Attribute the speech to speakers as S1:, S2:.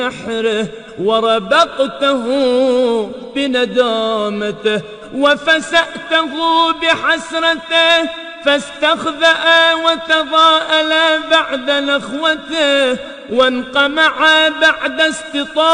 S1: نحره وربقته بندامته وفسأته بحسرته فاستخذأ وتضاءل بعد نخوته وانقمع بعد استطاعته